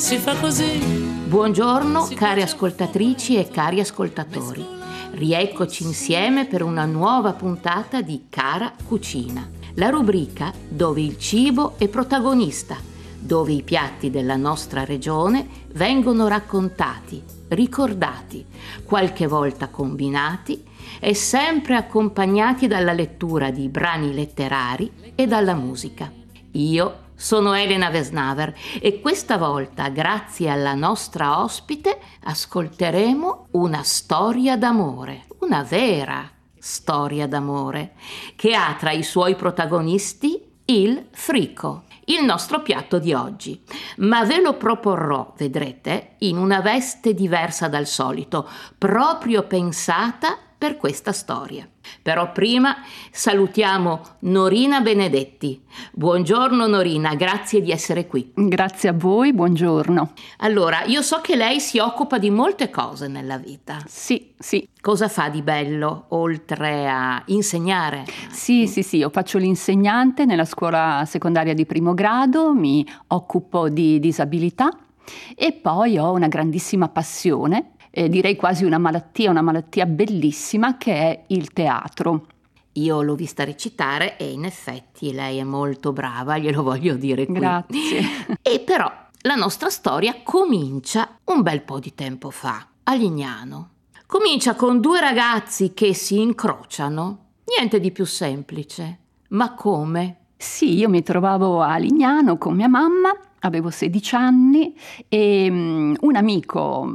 si fa così. Buongiorno cari ascoltatrici e cari ascoltatori. Rieccoci insieme per una nuova puntata di Cara Cucina, la rubrica dove il cibo è protagonista, dove i piatti della nostra regione vengono raccontati, ricordati, qualche volta combinati e sempre accompagnati dalla lettura di brani letterari e dalla musica. Io sono Elena Vesnaver e questa volta, grazie alla nostra ospite, ascolteremo una storia d'amore, una vera storia d'amore, che ha tra i suoi protagonisti il frico, il nostro piatto di oggi. Ma ve lo proporrò, vedrete, in una veste diversa dal solito, proprio pensata per questa storia. Però prima salutiamo Norina Benedetti. Buongiorno Norina, grazie di essere qui. Grazie a voi, buongiorno. Allora, io so che lei si occupa di molte cose nella vita. Sì. Cosa fa di bello, oltre a insegnare? Sì, io faccio l'insegnante nella scuola secondaria di primo grado, mi occupo di disabilità e poi ho una grandissima passione, direi quasi una malattia bellissima, che è il teatro. Io l'ho vista recitare e in effetti lei è molto brava, glielo voglio dire qui. Grazie. E però la nostra storia comincia un bel po' di tempo fa, a Lignano. Comincia con due ragazzi che si incrociano, niente di più semplice. Ma come? Sì, io mi trovavo a Lignano con mia mamma, avevo 16 anni e un amico